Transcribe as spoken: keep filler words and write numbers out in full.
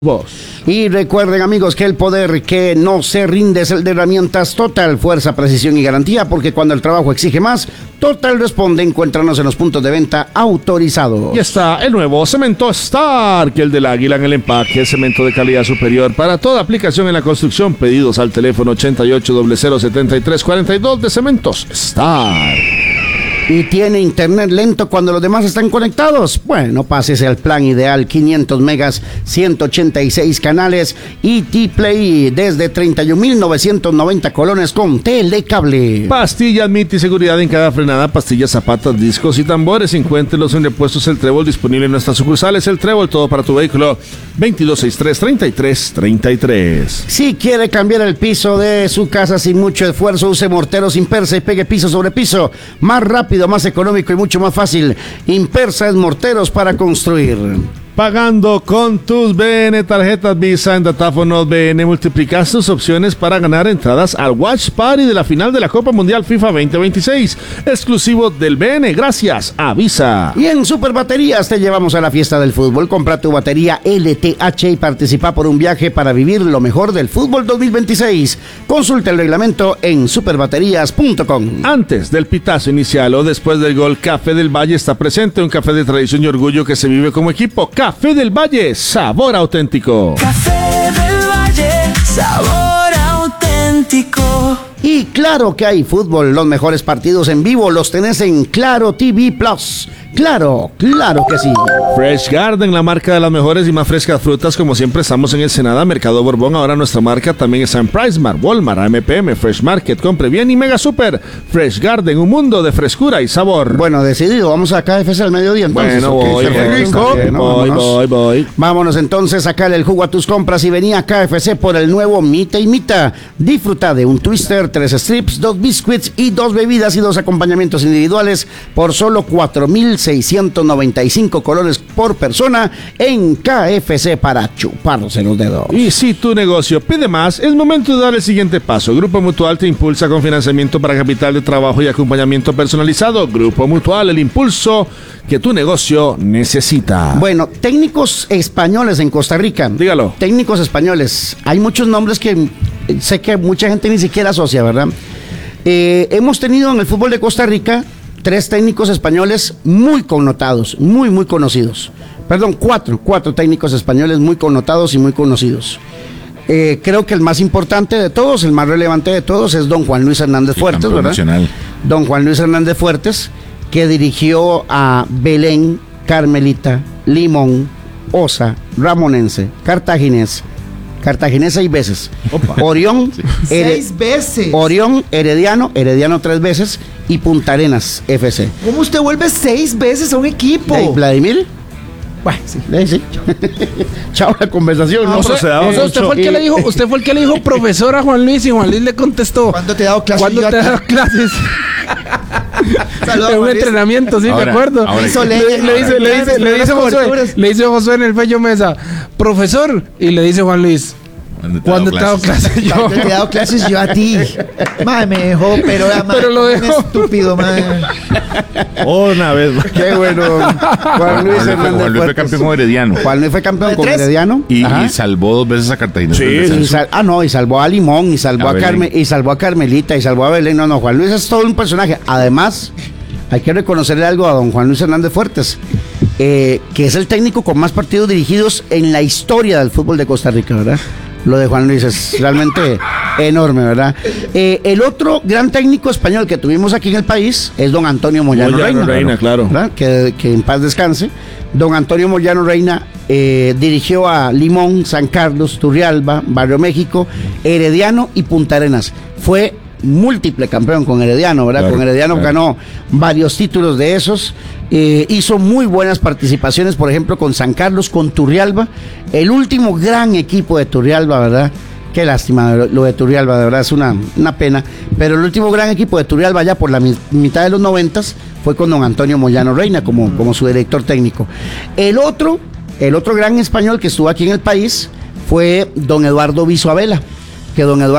Vos. Y recuerden, amigos, que el poder que no se rinde es el de herramientas Total, fuerza, precisión y garantía, porque cuando el trabajo exige más, Total responde. Encuéntranos en los puntos de venta autorizados. Y está el nuevo cemento Stark, el del águila en el empaque, cemento de calidad superior para toda aplicación en la construcción. Pedidos al teléfono ochenta y ocho, cero cero, setenta y tres cuarenta y dos de Cementos Stark. ¿Y tiene internet lento cuando los demás están conectados? Bueno, pásese al plan ideal, quinientos megas, ciento ochenta y seis canales y T-Play desde treinta y un mil novecientos noventa colones con Telecable. Pastillas M I T y seguridad en cada frenada, pastillas, zapatas, discos y tambores. Encuéntrelos en Repuestos El Trébol, disponible en nuestras sucursales. El Trébol, todo para tu vehículo, veintidós sesenta y tres, treinta y tres treinta y tres. Si quiere cambiar el piso de su casa sin mucho esfuerzo, use morteros Impersa y pegue piso sobre piso. Más rápido, más económico y mucho más fácil. Impersa es morteros para construir. Pagando con tus B N tarjetas Visa en datáfonos B N, multiplicas tus opciones para ganar entradas al Watch Party de la final de la Copa Mundial FIFA veinte veintiséis, exclusivo del B N, gracias a Visa. Y en Super Baterías te llevamos a la fiesta del fútbol. Compra tu batería L T H y participa por un viaje para vivir lo mejor del fútbol dos mil veintiséis. Consulta el reglamento en super baterías punto com. Antes del pitazo inicial o después del gol, Café del Valle está presente, un café de tradición y orgullo que se vive como equipo. Café del Valle, sabor auténtico. Café del Valle, sabor auténtico. Y claro que hay fútbol, los mejores partidos en vivo los tenés en Claro T V Plus. Claro, claro que sí. Fresh Garden, la marca de las mejores y más frescas frutas, como siempre estamos en Ensenada, Mercado Borbón. Ahora nuestra marca también está en PriceMart, Walmart, A M P M, Fresh Market, Compre Bien y Mega Super. Fresh Garden, un mundo de frescura y sabor. Bueno, decidido, vamos a K F C al mediodía entonces. Bueno, voy, okay, voy, rico. Bien, ¿no? voy, vámonos. voy, voy. Vámonos entonces a sacarle el jugo a tus compras y venía a K F C por el nuevo Mita y Mita. Disfruta de un twister, tres strips, dos biscuits y dos bebidas y dos acompañamientos individuales por solo cuatro mil seiscientos noventa y cinco colones por persona en K F C para chuparse los dedos. Y si tu negocio pide más, es momento de dar el siguiente paso. Grupo Mutual te impulsa con financiamiento para capital de trabajo y acompañamiento personalizado. Grupo Mutual, el impulso que tu negocio necesita. Bueno, técnicos españoles en Costa Rica. Dígalo. Técnicos españoles. Hay muchos nombres que sé que mucha gente ni siquiera asocia, ¿verdad? Eh, hemos tenido en el fútbol de Costa Rica tres técnicos españoles muy connotados, muy, muy conocidos. Perdón, cuatro, cuatro técnicos españoles muy connotados y muy conocidos. Eh, creo que el más importante de todos, el más relevante de todos, es don Juan Luis Hernández Fuertes, ¿verdad? Nacional. Don Juan Luis Hernández Fuertes, que dirigió a Belén, Carmelita, Limón, Osa, Ramonense, Cartaginés, Cartaginés seis veces. Opa. Orión, sí. Here- seis veces. Orión, Herediano, Herediano tres veces y Punta Arenas F C. ¿Cómo usted vuelve seis veces a un equipo? ¿De Vladimir? Bueno, sí. ¿De sí? Chao la conversación. No, ¿no? pero se daba eh, mucho. usted fue el que le dijo, usted fue el que le dijo profesor a Juan Luis y Juan Luis le contestó. ¿Cuándo te he dado clases? ¿Cuándo te he dado clases? Saludos, en un Juan Luis. entrenamiento, sí, Ahora, me acuerdo. ahora, Hizo ahora, le, le dice, le dice, le dice Josué, coberturas. le dice Josué en el Fello Mesa, profesor, y le dice Juan Luis, ¿cuándo te he dado clases yo? ¿Cuándo te he dado clases yo a ti? Madre, me dejó, pero era Pero lo dejó. estúpido, madre. Una vez más. Qué bueno. Juan Luis Juan Luis fue- Hernández Juan Luis fue Fuertes. campeón con Herediano. Juan Luis fue campeón ¿De con tres? Herediano. Y, Ajá. y salvó dos veces a Cartagena. Sí, del Y descenso. sal- ah, no, y salvó a Limón, y salvó A a, Belén. Carme, y salvó a Carmelita, y salvó a Belén. No, no, Juan Luis es todo un personaje. Además, hay que reconocerle algo a don Juan Luis Hernández Fuertes, eh, que es el técnico con más partidos dirigidos en la historia del fútbol de Costa Rica, ¿verdad? Lo de Juan Luis es realmente enorme, ¿verdad? Eh, el otro gran técnico español que tuvimos aquí en el país es don Antonio Moyano, Moyano Reina. Reina, claro. ¿verdad? Que, que en paz descanse. Don Antonio Moyano Reina eh, dirigió a Limón, San Carlos, Turrialba, Barrio México, Herediano y Punta Arenas. Fue múltiple campeón con Herediano, ¿verdad? Claro, con Herediano claro. ganó varios títulos de esos. Eh, hizo muy buenas participaciones, por ejemplo, con San Carlos, con Turrialba. El último gran equipo de Turrialba, ¿verdad? Qué lástima lo de Turrialba, de verdad, es una, una pena. Pero el último gran equipo de Turrialba, ya por la mi- mitad de los noventas, fue con don Antonio Moyano Reina como, como su director técnico. El otro, el otro gran español que estuvo aquí en el país fue don Eduardo Viso Abela, que don Eduardo